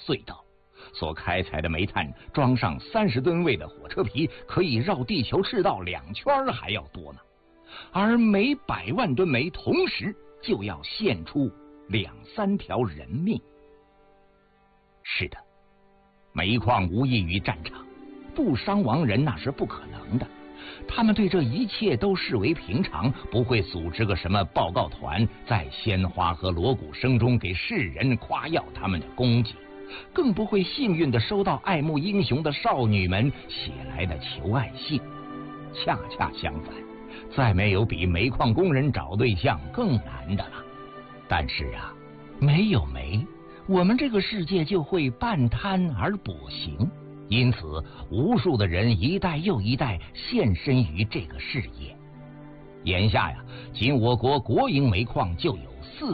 隧道，所开采的煤炭装上30吨位的火车皮，可以绕地球赤道2圈还要多呢。而每100万吨煤同时就要献出2-3条人命。是的，煤矿无异于战场，不伤亡人那是不可能的。他们对这一切都视为平常，不会组织个什么报告团，在鲜花和锣鼓声中给世人夸耀他们的功绩，更不会幸运地收到爱慕英雄的少女们写来的求爱信。恰恰相反，再没有比煤矿工人找对象更难的了。但是啊，没有煤，我们这个世界就会半瘫而跛行。因此，无数的人一代又一代献身于这个事业。眼下呀，仅我国国营煤矿就有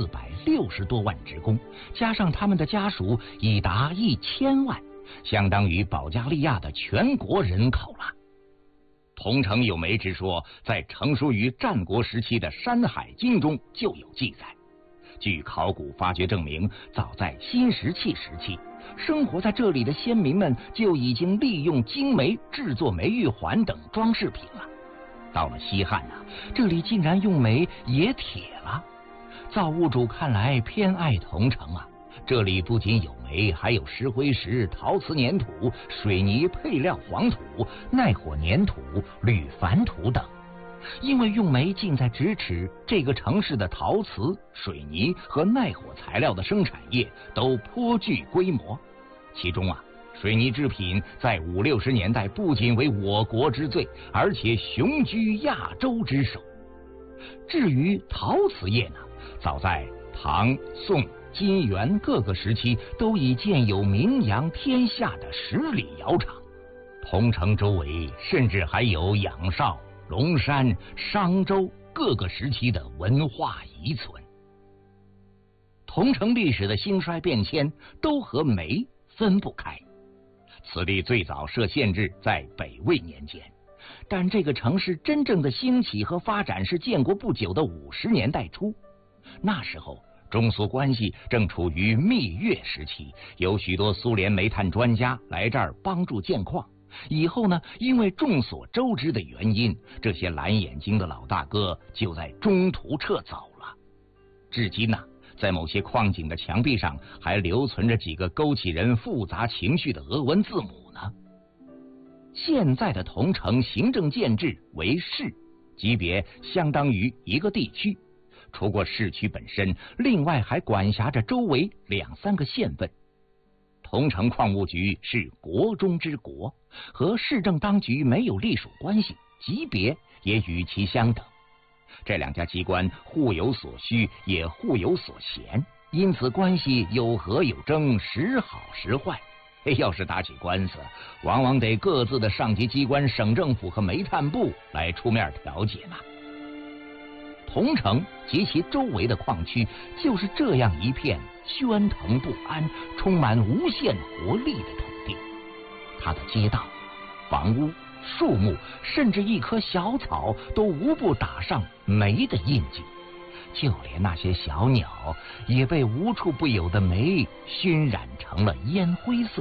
460多万职工，加上他们的家属，已达1000万，相当于保加利亚的全国人口了。桐城有煤之说，在成书于战国时期的《山海经》中就有记载。据考古发掘证明，早在新石器时期，生活在这里的先民们就已经利用精煤制作煤玉环等装饰品了。到了西汉啊，这里竟然用煤冶铁了。造物主看来偏爱桐城啊，这里不仅有煤，还有石灰石、陶瓷粘土、水泥配料黄土、耐火粘土、铝矾土等。因为用煤近在咫尺，这个城市的陶瓷、水泥和耐火材料的生产业都颇具规模。其中啊，水泥制品在50、60年代不仅为我国之最，而且雄居亚洲之首。至于陶瓷业呢，早在唐、宋、金、元各个时期都已建有名扬天下的10里窑厂。桐城周围甚至还有仰韶、龙山、商周各个时期的文化遗存。桐城历史的兴衰变迁都和煤分不开。此地最早设县治在北魏年间，但这个城市真正的兴起和发展是建国不久的50年代初。那时候中苏关系正处于蜜月时期，有许多苏联煤炭专家来这儿帮助建矿。以后呢，因为众所周知的原因，这些蓝眼睛的老大哥就在中途撤走了。至今呢，在某些矿井的墙壁上还留存着几个勾起人复杂情绪的俄文字母呢。现在的桐城行政建制为市，级别相当于一个地区，除过市区本身，另外还管辖着周围2、3个县份。桐城矿务局是国中之国，和市政当局没有隶属关系，级别也与其相等。这2家机关互有所需，也互有所嫌，因此关系有和有争，时好时坏。要是打起官司，往往得各自的上级机关、省政府和煤炭部来出面调解呢。桐城及其周围的矿区就是这样一片喧腾不安、充满无限活力的土地。它的街道、房屋、树木，甚至一棵小草都无不打上煤的印记，就连那些小鸟也被无处不有的煤熏染成了烟灰色。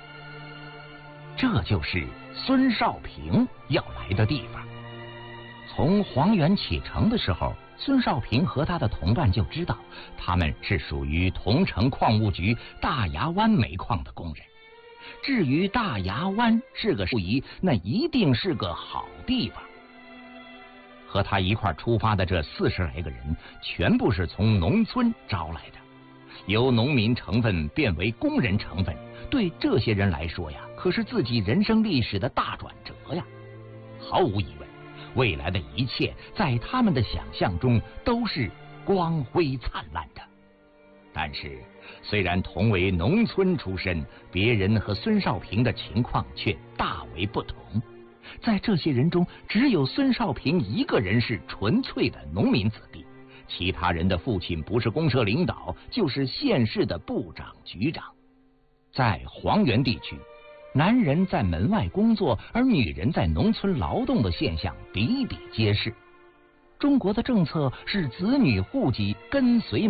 这就是孙少平要来的地方。从黄原启程的时候，孙少平和他的同伴就知道，他们是属于桐城矿务局大牙湾煤矿的工人。至于大牙湾是个不宜，那一定是个好地方。和他一块出发的这40来个人，全部是从农村招来的，由农民成分变为工人成分，对这些人来说呀，可是自己人生历史的大转折呀。毫无疑问，未来的一切在他们的想象中都是光辉灿烂的。但是虽然同为农村出身，别人和孙少平的情况却大为不同。在这些人中，只有孙少平一个人是纯粹的农民子弟，其他人的父亲不是公社领导，就是县市的部长、局长。在黄原地区，男人在门外工作，而女人在农村劳动的现象比比皆是。中国的政策是子女户籍跟随